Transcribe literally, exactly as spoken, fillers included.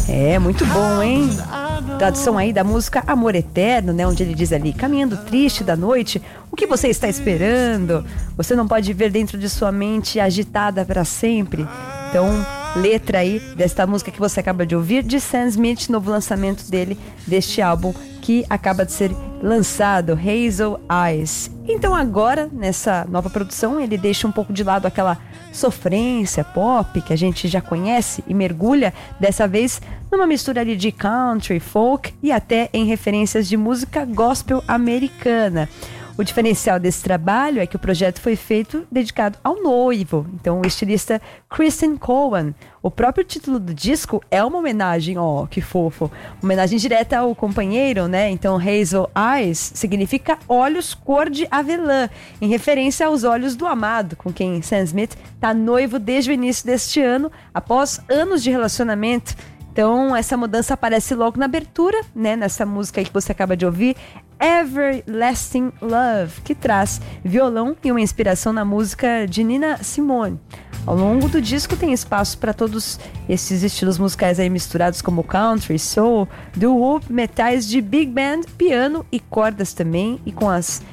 É, muito bom, hein? Tradução aí da música Amor Eterno, né? Onde ele diz ali, caminhando triste da noite, o que você está esperando? Você não pode ver dentro de sua mente agitada para sempre. Então, letra aí desta música que você acaba de ouvir, de Sam Smith, novo lançamento dele, deste álbum que acaba de ser lançado, Hazel Eyes. Então agora, nessa nova produção, ele deixa um pouco de lado aquela sofrência pop que a gente já conhece e mergulha, dessa vez, numa mistura ali de country, folk e até em referências de música gospel americana. O diferencial desse trabalho é que o projeto foi feito dedicado ao noivo, então o estilista Kristen Cowan. O próprio título do disco é uma homenagem, ó, que fofo, homenagem direta ao companheiro, né? Então Hazel Eyes significa olhos cor de avelã, em referência aos olhos do amado, com quem Sam Smith tá noivo desde o início deste ano, após anos de relacionamento. Então, essa mudança aparece logo na abertura, né? Nessa música aí que você acaba de ouvir, Everlasting Love, que traz violão e uma inspiração na música de Nina Simone. Ao longo do disco tem espaço para todos esses estilos musicais aí misturados, como country, soul, doo-wop, metais de big band, piano e cordas também, e com as